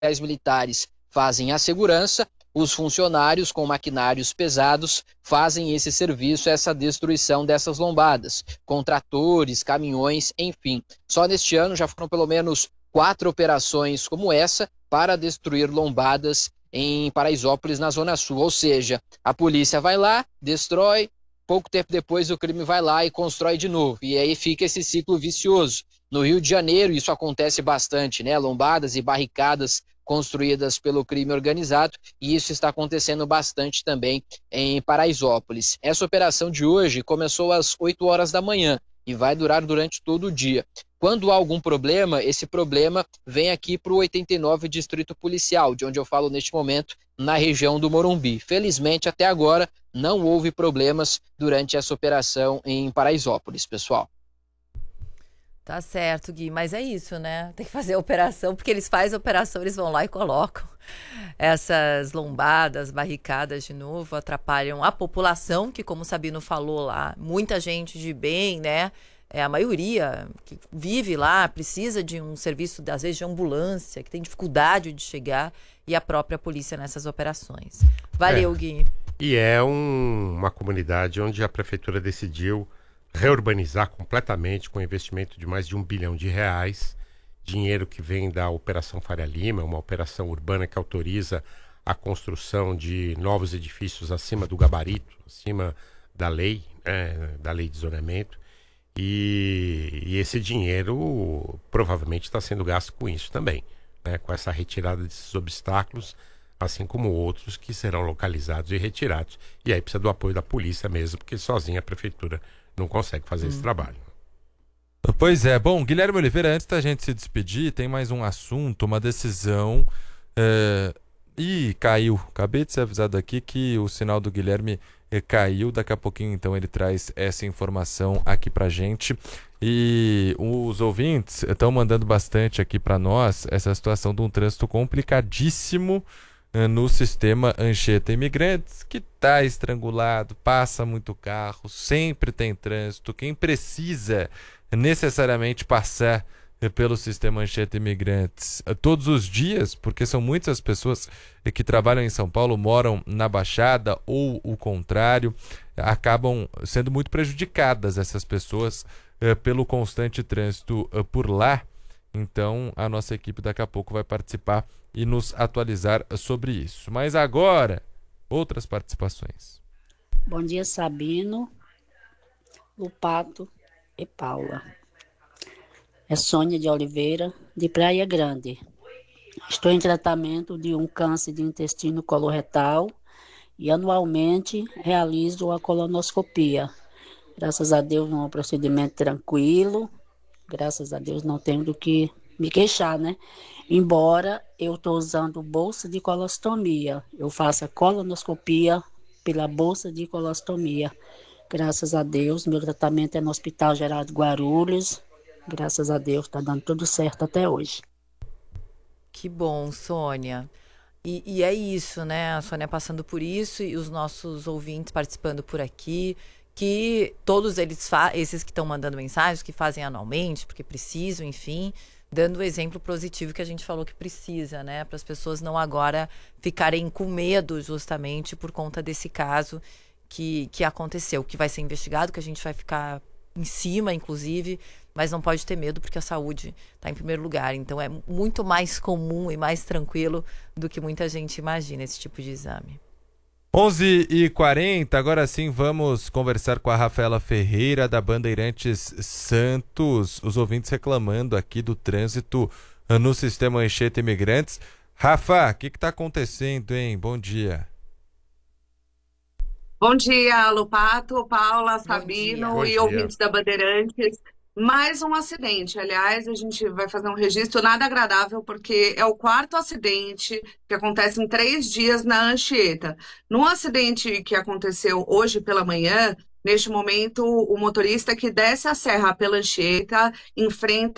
militares fazem a segurança, os funcionários com maquinários pesados fazem esse serviço, essa destruição dessas lombadas, com tratores, caminhões, enfim. Só neste ano já foram pelo menos 4 operações como essa para destruir lombadas em Paraisópolis, na Zona Sul. Ou seja, a polícia vai lá, destrói, pouco tempo depois o crime vai lá e constrói de novo. E aí fica esse ciclo vicioso. No Rio de Janeiro isso acontece bastante, né? Lombadas e barricadas construídas pelo crime organizado, e isso está acontecendo bastante também em Paraisópolis. Essa operação de hoje começou às 8 horas da manhã e vai durar durante todo o dia. Quando há algum problema, esse problema vem aqui para o 89 Distrito Policial, de onde eu falo neste momento, na região do Morumbi. Felizmente, até agora, não houve problemas durante essa operação em Paraisópolis, pessoal. Tá certo, Gui, mas é isso, né? Tem que fazer a operação, porque eles fazem a operação, eles vão lá e colocam essas lombadas, barricadas de novo, atrapalham a população, que como o Sabino falou lá, muita gente de bem, né? A maioria que vive lá precisa de um serviço, às vezes, de ambulância, que tem dificuldade de chegar, e a própria polícia nessas operações. Valeu, Gui. E é uma comunidade onde a prefeitura decidiu reurbanizar completamente, com investimento de mais de R$1 bilhão, dinheiro que vem da Operação Faria Lima, uma operação urbana que autoriza a construção de novos edifícios acima do gabarito, acima da lei, da lei de zonamento, e esse dinheiro provavelmente está sendo gasto com isso também, né, com essa retirada desses obstáculos, assim como outros que serão localizados e retirados. E aí precisa do apoio da polícia mesmo, porque sozinha a prefeitura não consegue fazer esse trabalho. Pois é. Bom, Guilherme Oliveira, antes da gente se despedir, tem mais um assunto, uma decisão. Caiu. Acabei de ser avisado aqui que o sinal do Guilherme caiu. Daqui a pouquinho, então, ele traz essa informação aqui pra gente. E os ouvintes estão mandando bastante aqui pra nós essa situação de um trânsito complicadíssimo no sistema Anchieta Imigrantes, que está estrangulado, passa muito carro, sempre tem trânsito. Quem precisa necessariamente passar pelo sistema Anchieta Imigrantes todos os dias, porque são muitas pessoas que trabalham em São Paulo, moram na Baixada ou o contrário, acabam sendo muito prejudicadas essas pessoas pelo constante trânsito por lá. Então a nossa equipe daqui a pouco vai participar e nos atualizar sobre isso. Mas agora, outras participações. Bom dia, Sabino, Lupato e Paula. É Sônia de Oliveira, de Praia Grande. Estou em tratamento de um câncer de intestino coloretal e anualmente realizo a colonoscopia. Graças a Deus, um procedimento tranquilo. Graças a Deus não tenho do que me queixar, né? Embora eu estou usando bolsa de colostomia. Eu faço a colonoscopia pela bolsa de colostomia. Graças a Deus, meu tratamento é no Hospital Geral de Guarulhos. Graças a Deus, está dando tudo certo até hoje. Que bom, Sônia. E é isso, né? A Sônia passando por isso e os nossos ouvintes participando por aqui, que todos eles, esses que estão mandando mensagens, que fazem anualmente, porque precisam, enfim, dando o exemplo positivo que a gente falou que precisa, né? Para as pessoas não agora ficarem com medo justamente por conta desse caso que aconteceu, que vai ser investigado, que a gente vai ficar em cima, inclusive, mas não pode ter medo porque a saúde está em primeiro lugar. Então é muito mais comum e mais tranquilo do que muita gente imagina esse tipo de exame. 11h40, agora sim vamos conversar com a Rafaela Ferreira da Bandeirantes Santos, os ouvintes reclamando aqui do trânsito no sistema Anchieta Imigrantes. Rafa, o que está acontecendo, hein? Bom dia. Bom dia, Lupato, Paula, Sabino e ouvintes da Bandeirantes. Mais um acidente. Aliás, a gente vai fazer um registro nada agradável, porque é o 4º acidente que acontece em 3 dias na Anchieta. Num acidente que aconteceu hoje pela manhã, neste momento, o motorista que desce a serra pela Anchieta enfrenta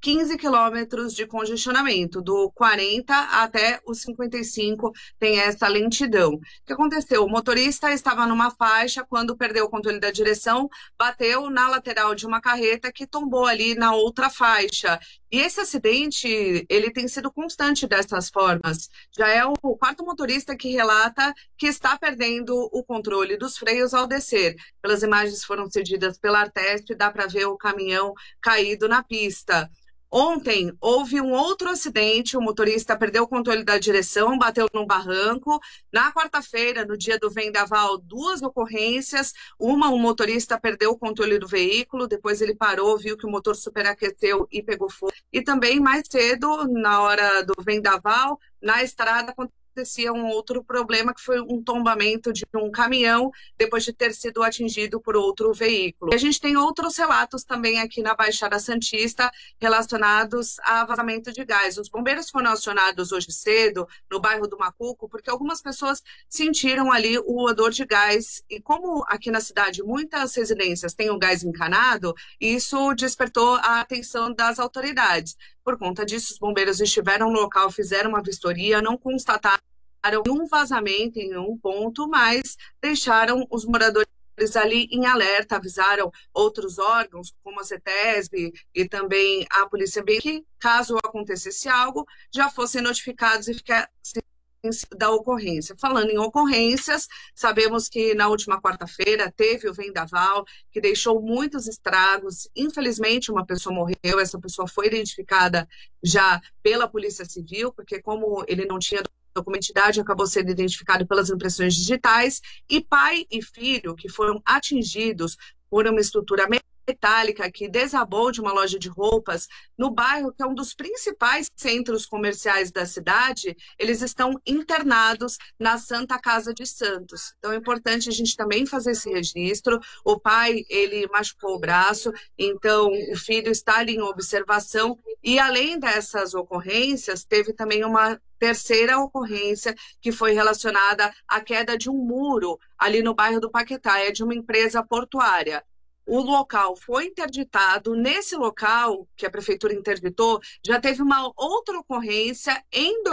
15 quilômetros de congestionamento, do 40 até os 55 tem essa lentidão. O que aconteceu? O motorista estava numa faixa, quando perdeu o controle da direção, bateu na lateral de uma carreta que tombou ali na outra faixa. E esse acidente, ele tem sido constante dessas formas. Já é o quarto motorista que relata que está perdendo o controle dos freios ao descer. Pelas imagens que foram cedidas pela Artesp, dá para ver o caminhão caído na pista. Ontem, houve um outro acidente, o motorista perdeu o controle da direção, bateu num barranco. Na quarta-feira, no dia do vendaval, 2 ocorrências. O motorista perdeu o controle do veículo, depois ele parou, viu que o motor superaqueceu e pegou fogo. E também, mais cedo, na hora do vendaval, na estrada, acontecia um outro problema, que foi um tombamento de um caminhão depois de ter sido atingido por outro veículo. E a gente tem outros relatos também aqui na Baixada Santista relacionados a vazamento de gás. Os bombeiros foram acionados hoje cedo no bairro do Macuco porque algumas pessoas sentiram ali o odor de gás, e como aqui na cidade muitas residências têm o gás encanado, isso despertou a atenção das autoridades. Por conta disso, os bombeiros estiveram no local, fizeram uma vistoria, não constataram um vazamento em um ponto, mas deixaram os moradores ali em alerta, avisaram outros órgãos, como a CETESB e também a Polícia Ambiental, que caso acontecesse algo, já fossem notificados e ficassem da ocorrência. Falando em ocorrências, sabemos que na última quarta-feira teve o vendaval, que deixou muitos estragos. Infelizmente, uma pessoa morreu, essa pessoa foi identificada já pela Polícia Civil, porque como ele não tinha documento de idade, acabou sendo identificado pelas impressões digitais, e pai e filho que foram atingidos por uma estrutura metálica que desabou de uma loja de roupas no bairro, que é um dos principais centros comerciais da cidade. Eles estão internados na Santa Casa de Santos. Então é importante a gente também fazer esse registro. O pai, ele machucou o braço, então o filho está ali em observação, e além dessas ocorrências, teve também uma terceira ocorrência que foi relacionada à queda de um muro ali no bairro do Paquetá, é de uma empresa portuária. O local foi interditado. Nesse local que a prefeitura interditou, já teve uma outra ocorrência em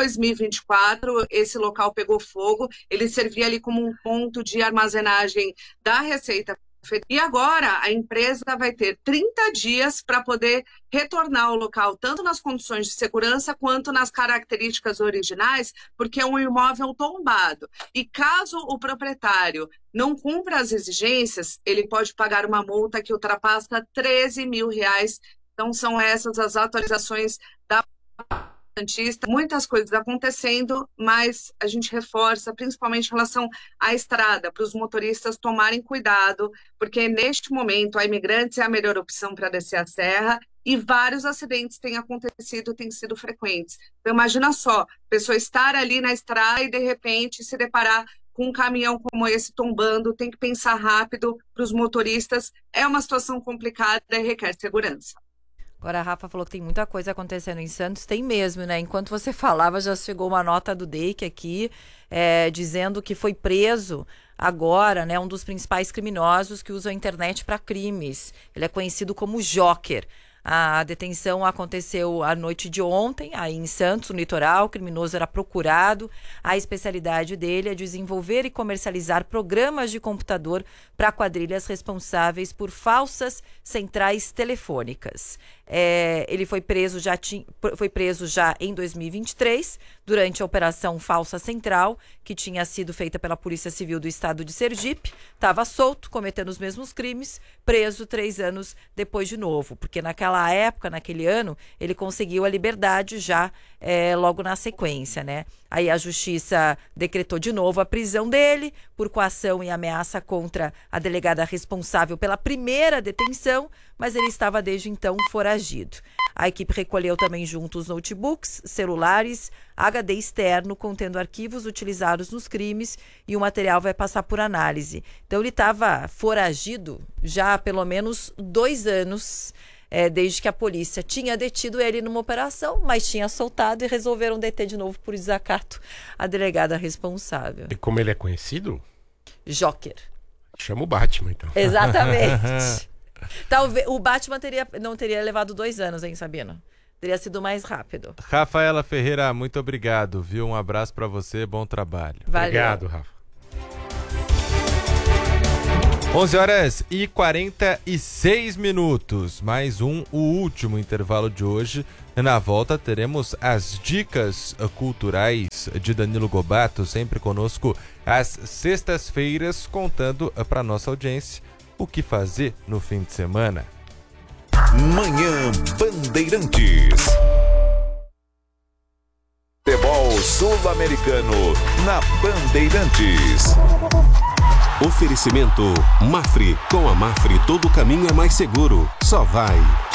2024. Esse local pegou fogo, ele servia ali como um ponto de armazenagem da Receita. E agora a empresa vai ter 30 dias para poder retornar ao local, tanto nas condições de segurança quanto nas características originais, porque é um imóvel tombado. E caso o proprietário não cumpra as exigências, ele pode pagar uma multa que ultrapassa R$13 mil. Então são essas as atualizações da Santista. Muitas coisas acontecendo, mas a gente reforça, principalmente em relação à estrada, para os motoristas tomarem cuidado, porque neste momento a Imigrantes é a melhor opção para descer a serra, e vários acidentes têm acontecido, têm sido frequentes. Então imagina só, a pessoa estar ali na estrada e de repente se deparar com um caminhão como esse tombando, tem que pensar rápido. Para os motoristas é uma situação complicada e requer segurança. Agora a Rafa falou que tem muita coisa acontecendo em Santos. Tem mesmo, né? Enquanto você falava, já chegou uma nota do DEIC aqui, dizendo que foi preso agora, né, um dos principais criminosos que usa a internet para crimes. Ele é conhecido como Joker. A detenção aconteceu à noite de ontem, aí em Santos, no litoral. O criminoso era procurado. A especialidade dele é desenvolver e comercializar programas de computador para quadrilhas responsáveis por falsas centrais telefônicas. Ele foi preso já em 2023, durante a Operação Falsa Central, que tinha sido feita pela Polícia Civil do Estado de Sergipe. Estava solto, cometendo os mesmos crimes, preso 3 anos depois de novo, porque naquela época, naquele ano, ele conseguiu a liberdade já logo na sequência, né? Aí a Justiça decretou de novo a prisão dele por coação e ameaça contra a delegada responsável pela primeira detenção, mas ele estava desde então foragido. A equipe recolheu também junto os notebooks, celulares, HD externo contendo arquivos utilizados nos crimes, e o material vai passar por análise. Então ele estava foragido já há pelo menos 2 anos, desde que a polícia tinha detido ele numa operação, mas tinha soltado e resolveram deter de novo por desacato a delegada responsável. E como ele é conhecido? Joker. Chama o Batman, então. Exatamente. Talvez o Batman não teria levado 2 anos, hein, Sabino? Teria sido mais rápido. Rafaela Ferreira, muito obrigado, viu? Um abraço para você, bom trabalho. Valeu. Obrigado, Rafa. 11h46. Mais o último intervalo de hoje. Na volta teremos as dicas culturais de Danilo Gobato, sempre conosco às sextas-feiras, contando para nossa audiência o que fazer no fim de semana. Manhã Bandeirantes. Futebol sul-americano na Bandeirantes. Oferecimento Mafre. Com a Mafre todo caminho é mais seguro. Só vai.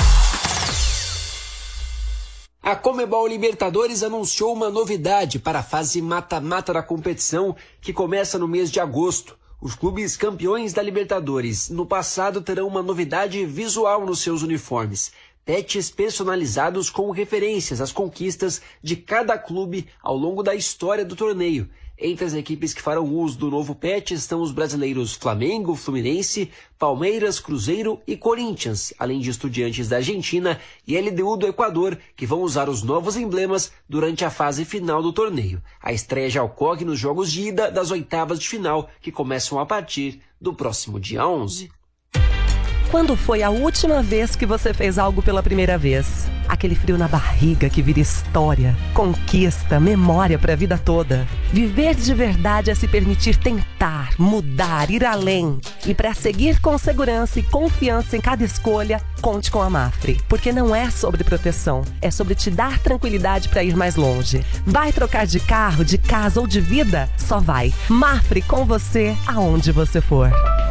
A Conmebol Libertadores anunciou uma novidade para a fase mata-mata da competição, que começa no mês de agosto. Os clubes campeões da Libertadores no passado terão uma novidade visual nos seus uniformes. Patches personalizados com referências às conquistas de cada clube ao longo da história do torneio. Entre as equipes que farão uso do novo patch estão os brasileiros Flamengo, Fluminense, Palmeiras, Cruzeiro e Corinthians, além de Estudiantes da Argentina e LDU do Equador, que vão usar os novos emblemas durante a fase final do torneio. A estreia já ocorre nos jogos de ida das oitavas de final, que começam a partir do próximo dia 11. Quando foi a última vez que você fez algo pela primeira vez? Aquele frio na barriga que vira história, conquista, memória para a vida toda. Viver de verdade é se permitir tentar, mudar, ir além. E para seguir com segurança e confiança em cada escolha, conte com a Mafre. Porque não é sobre proteção, é sobre te dar tranquilidade para ir mais longe. Vai trocar de carro, de casa ou de vida? Só vai. Mafre com você, aonde você for.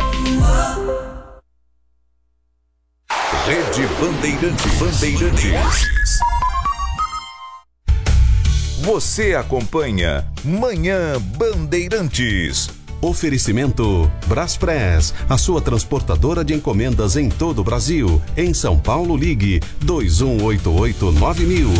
Rede Bandeirantes. Você acompanha Manhã Bandeirantes. Oferecimento Braspress, a sua transportadora de encomendas em todo o Brasil. Em São Paulo, ligue 2188-9000.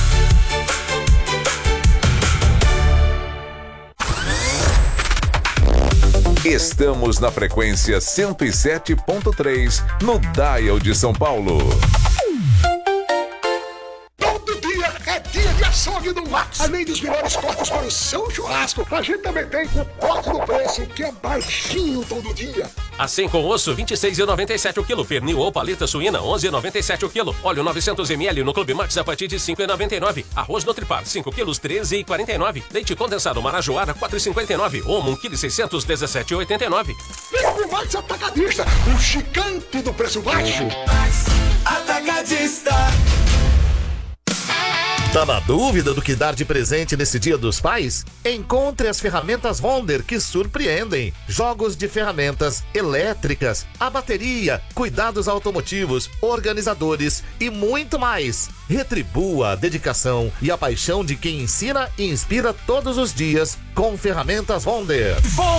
Estamos na frequência 107.3 no Dial de São Paulo. Todo dia é dia de açougue do Max. Além dos melhores cortes para o seu churrasco, a gente também tem o corte do preço, que é baixinho todo dia. Assim com osso, R$ 26,97 o quilo. Pernil ou paleta suína, R$ 11,97 o quilo. Óleo 900 ml no Clube Max a partir de R$ 5,99. Arroz Nutripar, 5 quilos, R$ 13,49. Leite condensado Marajoara, R$ 4,59. Omo, 1 kg, 600, R$ 17,89. Vem pro Max Atacadista, um gigante do preço baixo. Max Atacadista. Tá na dúvida do que dar de presente nesse Dia dos Pais? Encontre as ferramentas Wonder que surpreendem. Jogos de ferramentas elétricas, a bateria, cuidados automotivos, organizadores e muito mais. Retribua a dedicação e a paixão de quem ensina e inspira todos os dias com ferramentas Wonder.